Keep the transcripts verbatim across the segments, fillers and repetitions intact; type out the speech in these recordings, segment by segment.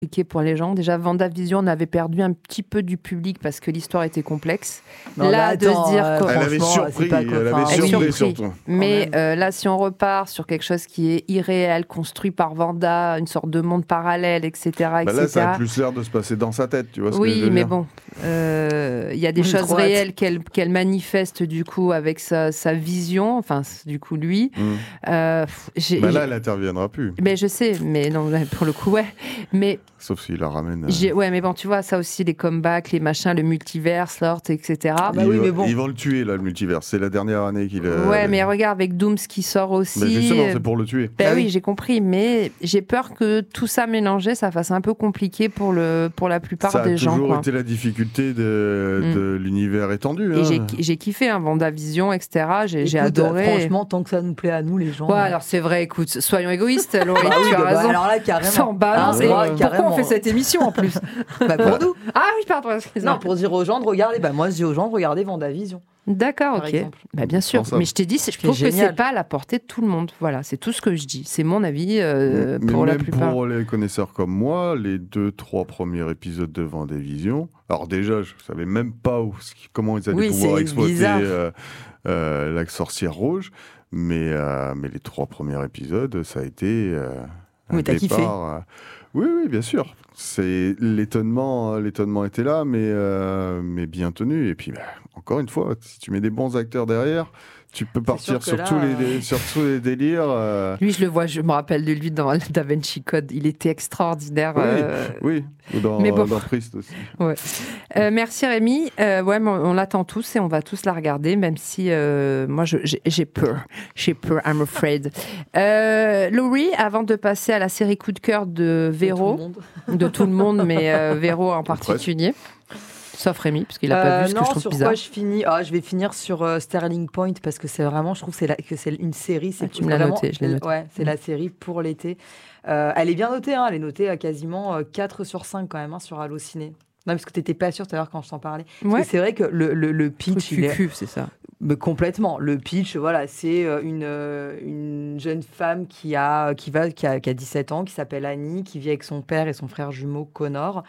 pour les gens. Déjà, WandaVision, on avait perdu un petit peu du public parce que l'histoire était complexe. Non, là, là de attends, se dire euh, que... Elle avait surpris, pas elle avait enfin, surpris oui. surtout. Mais euh, là, si on repart sur quelque chose qui est irréel, construit par Wanda, une sorte de monde parallèle, et cetera, Bah et cetera. là, ça a plus l'air de se passer dans sa tête, tu vois ce que je Oui, veux mais dire. bon, il euh, y a des J'ai choses trop hâte. réelles qu'elle, qu'elle manifeste du coup avec sa, sa vision, enfin du coup lui. Mmh. Euh, pff, j'ai, Bah là, j'ai- elle interviendra plus. mais je sais, mais non, là, pour le coup, ouais. Mais Sauf s'il la ramène. euh, j'ai, ouais, mais bon, tu vois, ça aussi, les comebacks, les machins, le multiverse, l'ort, et cetera. bah ils, oui, vont- mais bon. ils vont le tuer, là, le multivers. C'est la dernière année qu'il. euh, Ouais, mais regarde, avec Dooms qui sort aussi. Mais justement, euh, c'est pour le tuer. Ben Ah oui, oui. j'ai compris, mais j'ai peur que tout ça mélangé, ça fasse un peu compliqué pour, le, pour la plupart Ça a des gens. toujours Quoi. été la difficulté de, Mm. de l'univers étendu. Et hein. j'ai, j'ai kiffé, hein, WandaVision, et cetera. J'ai, j'ai Écoute, adoré. Franchement, tant que ça nous plaît à nous, les gens. Ouais, euh, alors c'est vrai, écoute, soyons égoïstes, Laurie, bah oui, tu as bah, raison. alors là, carrément. Sans balance. Ah, Et ouais, pourquoi carrément. on fait cette émission en plus? Bah, pour nous. Ah oui, pardon, excuse-moi. Non, pour dire aux gens de regarder. Bah, moi, je dis aux gens de regarder WandaVision. D'accord, par ok. exemple. Bah, bien sûr, Pensable. mais je t'ai dit, c'est- je C'est trouve que génial. c'est pas à la portée de tout le monde. Voilà, c'est tout ce que je dis. C'est mon avis euh, Mais pour la même plupart. pour les connaisseurs comme moi, les deux, trois premiers épisodes de WandaVision, alors déjà, je savais même pas où- comment ils allaient Oui, pouvoir c'est exploiter bizarre. euh, euh, la sorcière rouge, mais, euh, mais les trois premiers épisodes, ça a été euh, un Oui, t'as départ, kiffé. euh, oui, oui, bien sûr. C'est l'étonnement, l'étonnement était là, mais euh, mais bien tenu. Et puis, bah, encore une fois, si tu mets des bons acteurs derrière, tu peux partir que sur, là, tous les, euh, dé- sur tous les délires. euh, Lui, je le vois, je me rappelle de lui dans Da Vinci Code. Il était extraordinaire. Oui, euh, oui, ou dans, Mais bon. dans Priest aussi. Ouais. Euh, merci Rémi. Euh, ouais, mais on, on l'attend tous et on va tous la regarder, même si euh, moi je- j'ai, j'ai peur. J'ai peur, I'm afraid. Euh, Laurie, avant de passer à la série coup de cœur de Véro, Tout le monde. de tout le monde, mais euh, Véro en Presque. particulier, sauf Rémi, parce qu'il n'a pas Euh, vu ce non, que je trouve sur bizarre. quoi je finis ah, Je vais finir sur euh, Sterling Point parce que c'est vraiment, je trouve que c'est, la- que c'est une série. C'est Ah, tu me l'as vraiment- noté, je l'ai noté. Ouais, c'est Mm. la série pour l'été. Euh, elle est bien notée, hein, elle est notée à quasiment euh, quatre sur cinq quand même hein, sur Allociné. Non, parce que tu n'étais pas sûre tout à l'heure quand je t'en parlais. Parce Ouais. que c'est vrai que le, le, le pitch, il est, Cucu, c'est ça. mais complètement. Le pitch, voilà, c'est euh, une, euh, une jeune femme qui a, qui, va, qui, a, qui a dix-sept ans, qui s'appelle Annie, qui vit avec son père et son frère jumeau Connor.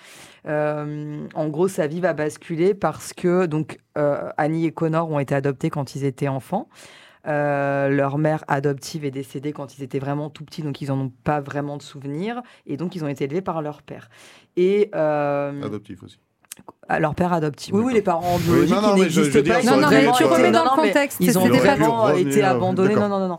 Euh, en gros, sa vie va basculer parce que donc, euh, Annie et Connor ont été adoptés quand ils étaient enfants. Euh, leur mère adoptive est décédée quand ils étaient vraiment tout petits, donc ils n'en ont pas vraiment de souvenirs. Et donc, ils ont été élevés par leur père. Et... euh, Adoptif aussi. à leur père adoptif. Oui, oui, D'accord. les parents biologiques non, non, qui mais je- je veux n'existent dire, pas. ça ils ont Non, non, aurait mais pu vraiment tu être- remets été- dans non, le non, mais contexte. Ils ont C'était pas- vraiment pu été revenir, abandonnés. d'accord. Non, non, non, non.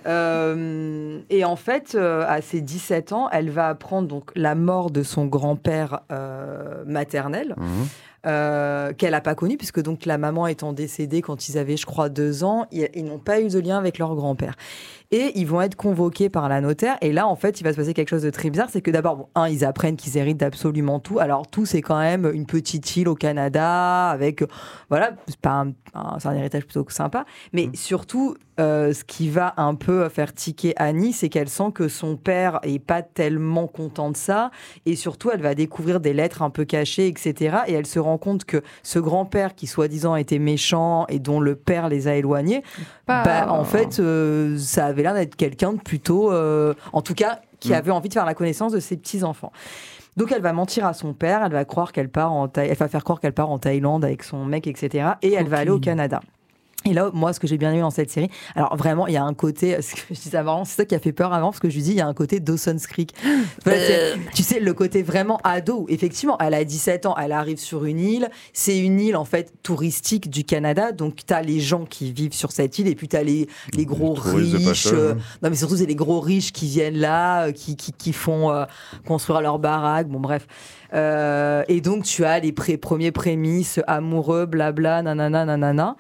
Euh, et en fait, euh, à ses dix-sept ans, elle va apprendre donc la mort de son grand-père euh, maternel. Mhm. Euh, qu'elle n'a pas connu, puisque donc la maman étant décédée quand ils avaient, je crois, deux ans, ils, ils n'ont pas eu de lien avec leur grand-père. Et ils vont être convoqués par la notaire. Et là, en fait, il va se passer quelque chose de très bizarre. C'est que d'abord, bon, un, ils apprennent qu'ils héritent d'absolument tout. Alors, tout, c'est quand même une petite île au Canada, avec, euh, voilà, c'est, pas un, un- c'est un héritage plutôt sympa. Mais Mm. surtout, euh, ce qui va un peu faire tiquer Annie, c'est qu'elle sent que son père est pas tellement content de ça. Et surtout, elle va découvrir des lettres un peu cachées, et cetera. Et elle se rend compte que ce grand-père, qui soi-disant était méchant et dont le père les a éloignés, Pas- bah, en fait, euh, ça avait l'air d'être quelqu'un de plutôt, euh, en tout cas, qui Mm. avait envie de faire la connaissance de ses petits-enfants. Donc, elle va mentir à son père, elle va croire qu'elle part en Thaï- elle va faire croire qu'elle part en Thaïlande avec son mec, et cetera. Et elle va aller au Coquine. Canada. Et là, moi, ce que j'ai bien aimé dans cette série, alors vraiment, il y a un côté, ce que je dis ça marrant, c'est ça qui a fait peur avant, parce que je lui dis, il y a un côté Dawson's Creek. Voilà, c'est- tu sais, le côté vraiment ado. Effectivement, elle a dix-sept ans, elle arrive sur une île. C'est une île, en fait, touristique du Canada. Donc, tu as les gens qui vivent sur cette île, et puis tu as les, les gros touristes de riches. passage, euh, hein. non, mais surtout, c'est les gros riches qui viennent là, euh, qui, qui, qui font euh, construire leur baraque. Bon, bref. Euh, et donc, tu as les pré- premiers prémices amoureux, blabla, nanana, nanana.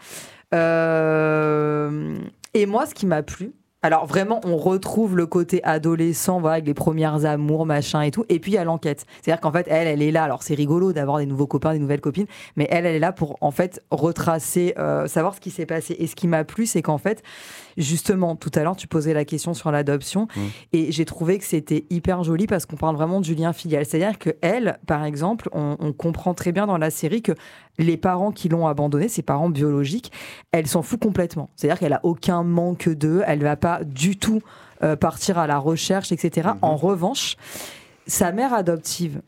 Euh, et moi, ce qui m'a plu, alors vraiment, on retrouve le côté adolescent, voilà, avec les premières amours, machin et tout. Et puis, il y a l'enquête. C'est-à-dire qu'en fait, elle, elle est là. Alors, c'est rigolo d'avoir des nouveaux copains, des nouvelles copines, mais elle, elle est là pour, en fait, retracer, euh, savoir ce qui s'est passé. Et ce qui m'a plu, c'est qu'en fait, justement, tout à l'heure, tu posais la question sur l'adoption. Mmh. Et j'ai trouvé que c'était hyper joli parce qu'on parle vraiment du lien filial. C'est-à-dire que elle, par exemple, on, on comprend très bien dans la série que les parents qui l'ont abandonnée, ses parents biologiques, elle s'en fout complètement. C'est-à-dire qu'elle a aucun manque d'eux, elle va pas du tout euh, partir à la recherche, et cetera. Mhm. En revanche, sa mère adoptive